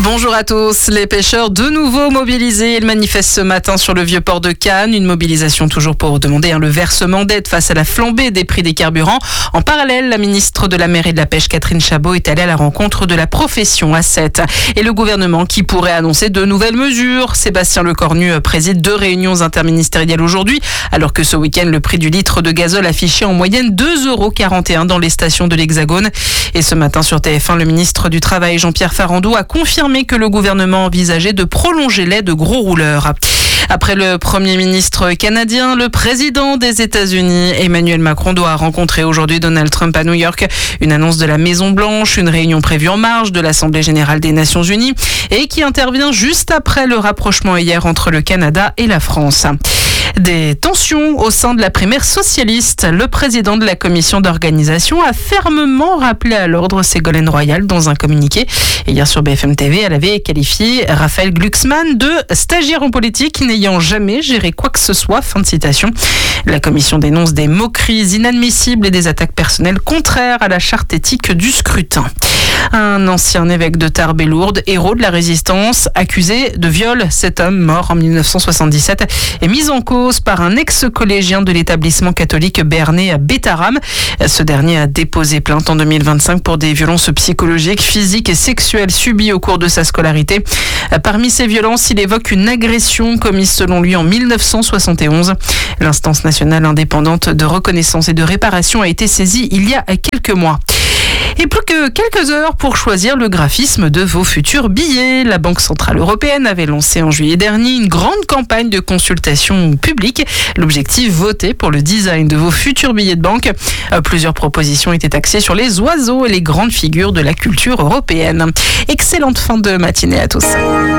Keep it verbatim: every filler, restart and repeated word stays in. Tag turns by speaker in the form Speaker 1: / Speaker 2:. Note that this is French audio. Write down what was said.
Speaker 1: Bonjour à tous. Les pêcheurs de nouveau mobilisés. Ils manifestent ce matin sur le vieux port de Cannes. Une mobilisation toujours pour demander hein, le versement d'aide face à la flambée des prix des carburants. En parallèle, la ministre de la Mer et de la Pêche, Catherine Chabot, est allée à la rencontre de la profession A sept. Et le gouvernement qui pourrait annoncer de nouvelles mesures. Sébastien Lecornu préside deux réunions interministérielles aujourd'hui, alors que ce week-end, le prix du litre de gazole affichait en moyenne deux euros quarante et un dans les stations de l'Hexagone. Et ce matin sur T F un, le ministre du Travail, Jean-Pierre Farandou, a confirmé que le gouvernement envisageait de prolonger l'aide aux gros rouleurs. Après le Premier ministre canadien, le président des États-Unis, Emmanuel Macron, doit rencontrer aujourd'hui Donald Trump à New York. Une annonce de la Maison-Blanche, une réunion prévue en marge de l'Assemblée générale des Nations unies et qui intervient juste après le rapprochement hier entre le Canada et la France. Des tensions au sein de la primaire socialiste. Le président de la commission d'organisation a fermement rappelé à l'ordre Ségolène Royal dans un communiqué. Et hier sur B F M T V, elle avait qualifié Raphaël Glucksmann de stagiaire en politique n'ayant jamais géré quoi que ce soit. Fin de citation. La commission dénonce des moqueries inadmissibles et des attaques personnelles contraires à la charte éthique du scrutin. Un ancien évêque de Tarbes et Lourdes, héros de la résistance, accusé de viol. Cet homme, mort en dix-neuf cent soixante-dix-sept, est mis en cause par un ex-collégien de l'établissement catholique béarnais à Bétaram. Ce dernier a déposé plainte en deux mille vingt-cinq pour des violences psychologiques, physiques et sexuelles subies au cours de sa scolarité. Parmi ces violences, il évoque une agression commise selon lui en dix-neuf cent soixante et onze. L'instance nationale indépendante de reconnaissance et de réparation a été saisie il y a quelques mois. Et plus que quelques heures pour choisir le graphisme de vos futurs billets. La Banque Centrale Européenne avait lancé en juillet dernier une grande campagne de consultation publique. L'objectif, voter pour le design de vos futurs billets de banque. Plusieurs propositions étaient axées sur les oiseaux et les grandes figures de la culture européenne. Excellente fin de matinée à tous.